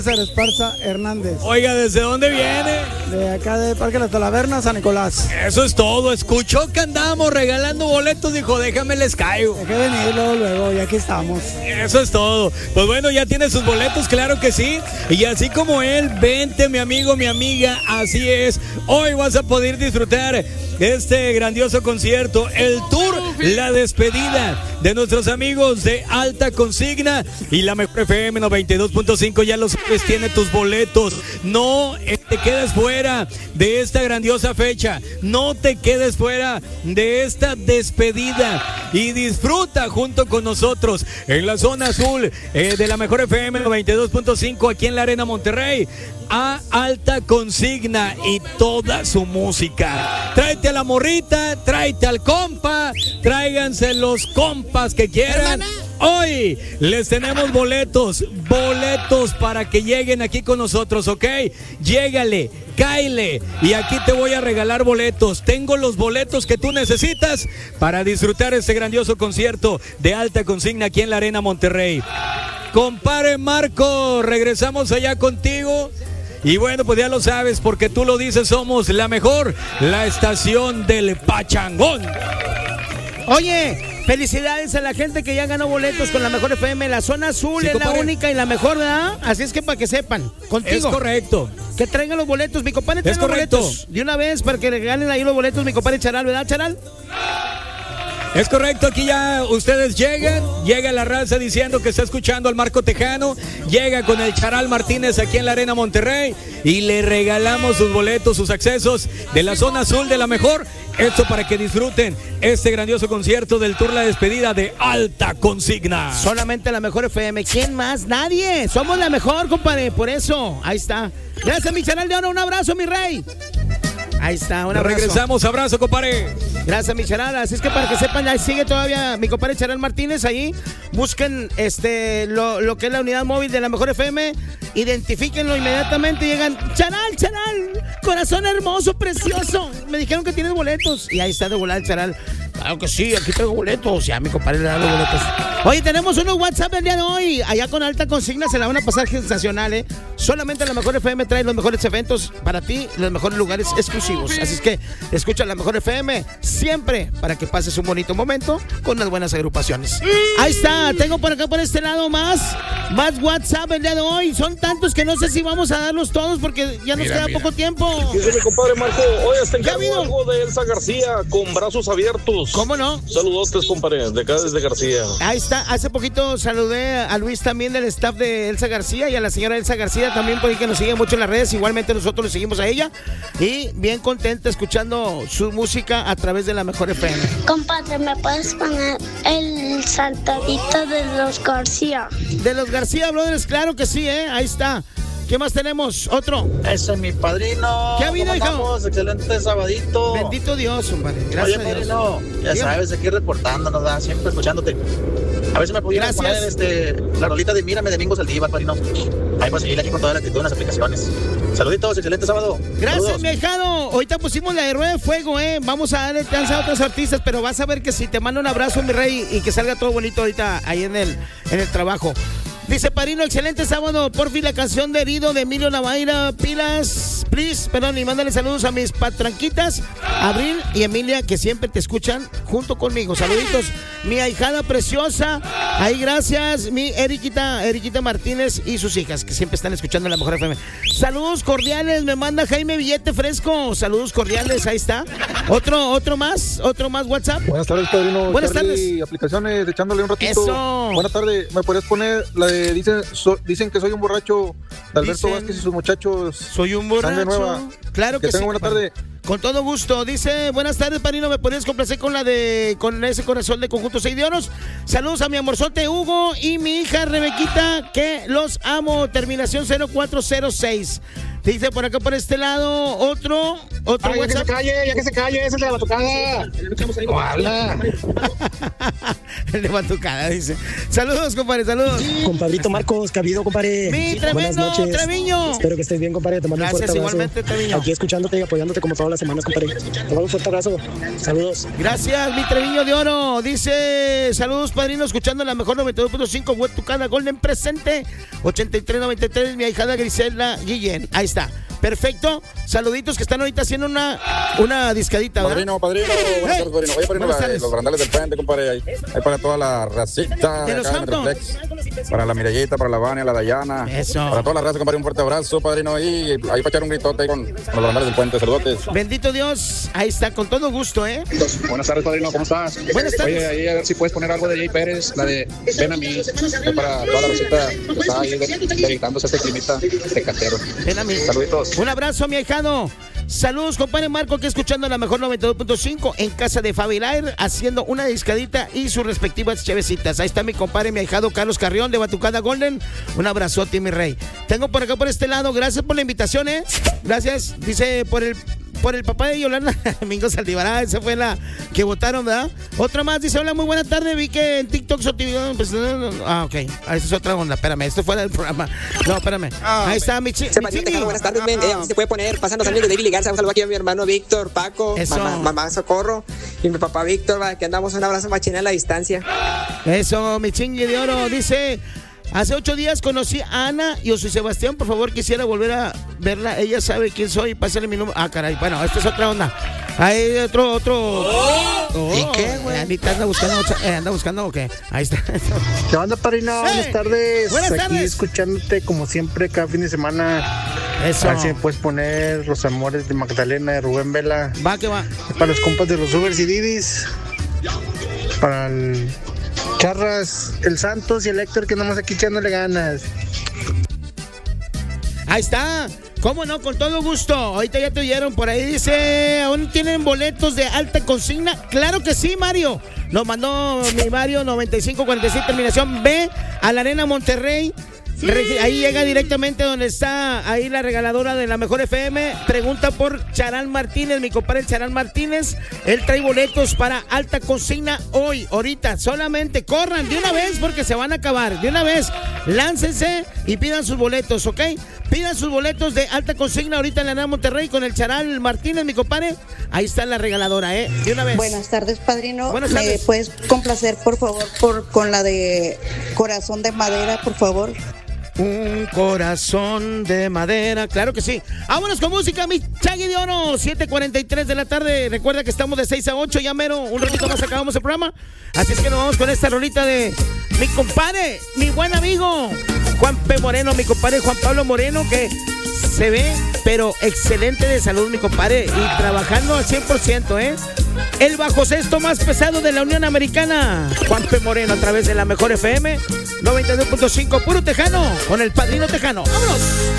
César Esparza Hernández. Oiga, ¿desde dónde viene? De acá de Parque Las Talavernas, San Nicolás. Eso es todo. Escuchó que andamos regalando boletos, dijo, déjame les caigo. Dejé venir luego, y aquí estamos. Eso es todo. Pues bueno, ya tiene sus boletos, claro que sí. Y así como él, vente, mi amigo, mi amiga, así es. Hoy vas a poder disfrutar este grandioso concierto, el tour, la despedida de nuestros amigos de Alta Consigna y la Mejor FM 92.5. Ya lo sabes, tiene tus boletos. No te quedes fuera de esta grandiosa fecha. No te quedes fuera de esta despedida y disfruta junto con nosotros en la zona azul de la Mejor FM 92.5 aquí en la Arena Monterrey. A Alta Consigna y toda su música. Tráete a la morrita, tráete al compa, tráiganse los compas que quieran. Hoy les tenemos boletos para que lleguen aquí con nosotros, ¿ok? Llégale, cáele y aquí te voy a regalar boletos. Tengo los boletos que tú necesitas para disfrutar este grandioso concierto de Alta Consigna aquí en la Arena Monterrey. Compadre Marco, regresamos allá contigo. Y bueno, pues ya lo sabes, porque tú lo dices, somos la mejor, la estación del Pachangón. Oye, felicidades a la gente que ya ganó boletos con la Mejor FM. La zona azul es la única y la mejor, ¿verdad? Así es que para que sepan, contigo. Es correcto. Que traigan los boletos, mi compadre, traigan los boletos. De una vez, para que regalen ahí los boletos, mi compadre Charal, ¿verdad, Charal? Es correcto, aquí ya ustedes llegan, llega la raza diciendo que está escuchando al Marco Tejano, llega con el Charal Martínez aquí en la Arena Monterrey y le regalamos sus boletos, sus accesos de la zona azul de la Mejor. Esto para que disfruten este grandioso concierto del tour La Despedida de Alta Consigna. Solamente la Mejor FM, ¿quién más? Nadie, somos la mejor, compadre, por eso, ahí está. Gracias, mi Charal de Oro, un abrazo, mi rey. Ahí está, un abrazo. Regresamos, abrazo, compadre. Gracias, mi Charal. Así es que para que sepan, ahí sigue todavía mi compadre Charal Martínez ahí. Busquen lo que es la unidad móvil de la Mejor FM. Identifíquenlo inmediatamente. Llegan, Charal, corazón hermoso, precioso. Me dijeron que tienes boletos. Y ahí está de volar el Charal. Claro que sí, aquí tengo boletos. Ya mi compadre le da los boletos. Oye, tenemos unos WhatsApp el día de hoy. Allá con Alta Consigna se la van a pasar sensacional, ¿eh? Solamente la Mejor FM trae los mejores eventos para ti, los mejores lugares exclusivos. Así es que escucha la Mejor FM siempre para que pases un bonito momento con unas buenas agrupaciones. Ahí está, tengo por acá por este lado más WhatsApp el día de hoy. Son tantos que no sé si vamos a darlos todos porque ya nos queda poco tiempo. Dice mi compadre Marco, hoy está encargado algo de Elsa García con brazos abiertos. ¿Cómo no? Saludotes, compadre, de acá desde García. Ahí está, hace poquito saludé a Luis también del staff de Elsa García y a la señora Elsa García también, porque nos sigue mucho en las redes. Igualmente nosotros le seguimos a ella y bien contenta escuchando su música a través de la Mejor FM. Compadre, ¿me puedes poner el saltadito de los García? De los García Brothers, claro que sí, ahí está. ¿Qué más tenemos? Otro. Ese es mi padrino. ¿Qué ha habido, hijo? Excelente sabadito. Bendito Dios, compadre. Gracias. Oye, padrino, ya sabes, aquí reportándonos, ¿verdad? Siempre escuchándote. A ver si me pudieras poner la rolita de Mírame de Mingos al Diva, padrino. Ahí para seguir aquí con toda la actitud en las aplicaciones. Saluditos, excelente sábado. Gracias, saludos. mi ahijado. Ahorita pusimos la de Rueda de Fuego, Vamos a darle chance a otros artistas, pero vas a ver que si te mando un abrazo, mi rey, y que salga todo bonito ahorita ahí en el trabajo. Dice Padrino, excelente sábado, por fin la canción de Herido de Emilio Navaira, pilas, please, y mándale saludos a mis patranquitas, Abril y Emilia, que siempre te escuchan junto conmigo. Saluditos, mi ahijada preciosa, ahí gracias, mi Eriquita Martínez y sus hijas, que siempre están escuchando la Mejor FM. Saludos cordiales, me manda Jaime Billete Fresco, saludos cordiales, ahí está. Otro más WhatsApp. Buenas tardes, Padrino. Buenas tardes. Aplicaciones, echándole un ratito. Eso. Buenas tardes, ¿me podrías poner la de dicen que soy un borracho de Alberto Vázquez y sus muchachos? Soy un borracho. Nueva. Claro que sí. Buena tarde. Con todo gusto. Dice, buenas tardes, Padrino, ¿me podrías complacer con ese corazón de Conjunto 6 de Oros? Saludos a mi amorzote Hugo y mi hija Rebequita, que los amo. Terminación 0406. Dice por acá, por este lado, otro WhatsApp. Ya que se calle, ese es de la batucada. ¿Cómo habla? El de batucada, dice. Saludos, compadre, saludos. Compadrito Marcos, ¿qué ha habido, compadre? Mi tremendo Treviño. Espero que estés bien, compadre. Te mando un fuerte abrazo. Igualmente, Treviño. Aquí escuchándote y apoyándote como todas las semanas, compadre. Te mando un fuerte abrazo. Saludos. Gracias, mi Treviño de Oro. Dice, saludos, padrino, escuchando la mejor 92.5, Huetucana Golden presente. 83-93, mi ahijada Grisela Guillén. Ahí está. Perfecto. Saluditos que están ahorita haciendo una discadita, ¿verdad? Padrino. Buenas tardes, padrino. Oye, padrino, los barandales del puente, compadre. Ahí para toda la racita. De los Santos. Para la Mirellita, para la Vania, la Dayana. Eso. Para toda la raza, compadre, un fuerte abrazo, padrino. Ahí para echar un gritote ahí con los barandales del puente. Saludotes. Bendito Dios. Ahí está, con todo gusto, ¿eh? Buenas tardes, padrino. ¿Cómo estás? Buenas tardes. Oye, ahí a ver si puedes poner algo de Jay Pérez, la de Ven a mí. Para toda la racita que está ahí dedicándose a este climita tecatero. Ven a mí. Saluditos. Un abrazo, mi ahijado. Saludos, compadre Marco, que escuchando la mejor 92.5 en casa de Fabi Lair, haciendo una discadita y sus respectivas chevecitas. Ahí está mi compadre, mi ahijado Carlos Carrión de Batucada Golden. Un abrazote, mi rey. Tengo por acá, por este lado, gracias por la invitación, Gracias, dice, por el papá de Yolanda Domingo Saldívar. Esa fue la que votaron, ¿verdad? Otra más, dice, hola, muy buena tarde. Vi que en TikTok pues, ok. Esa es otra onda, espérame, esto fuera del programa. No, espérame. Ahí está mi chico. Buenas tardes, se puede poner, pasando también de David Ligarza. Un saludo aquí a mi hermano Víctor, Paco, mamá Socorro y mi papá Víctor, que andamos un abrazo machina a la distancia. Eso, mi chingue de oro. Dice, hace 8 días conocí a Ana y José Sebastián, por favor, quisiera volver a verla. Ella sabe quién soy, pásale mi número. Ah, caray, bueno, esta es otra onda. Hay otro. ¿Y qué, güey? Anita anda buscando o qué. Ahí está. ¿Qué onda, padrino? Buenas tardes. Buenas tardes. Aquí escuchándote como siempre cada fin de semana. Eso. A ver si me puedes poner Los Amores de Magdalena de Rubén Vela. Va que va. Para los compas de los Ubers y Didis. Para el Charras, el Santos y el Héctor, que nomás aquí echándole ganas. Ahí está. ¿Cómo no? Con todo gusto. Ahorita ya te oyeron por ahí. Dice, ¿aún tienen boletos de alta consigna? Claro que sí, Mario. Nos mandó mi Mario 9546 terminación B a la Arena Monterrey. Ahí llega directamente donde está ahí la regaladora de la mejor FM. Pregunta por Charal Martínez, mi compadre Charal Martínez. Él trae boletos para alta consigna hoy, ahorita. Solamente corran de una vez porque se van a acabar. De una vez, láncense y pidan sus boletos, ¿ok? Pidan sus boletos de alta consigna ahorita en la Arena Monterrey con el Charal Martínez, mi compadre. Ahí está la regaladora, de una vez. Buenas tardes, padrino. Buenas tardes. ¿Me puedes complacer, por favor, con la de Corazón de Madera, por favor? Un corazón de madera, claro que sí. Vámonos con música, mi Chagui de Oro. 7:43 de la tarde. Recuerda que estamos de 6 a 8, ya mero. Un ratito más acabamos el programa. Así es que nos vamos con esta rolita de mi compadre, mi buen amigo Juan P. Moreno, mi compadre Juan Pablo Moreno, que se ve, pero excelente de salud, mi compadre, y trabajando al 100%, El bajo sexto más pesado de la Unión Americana, Juan P. Moreno, a través de la mejor FM 92.5, puro tejano, con el padrino tejano. ¡Vámonos!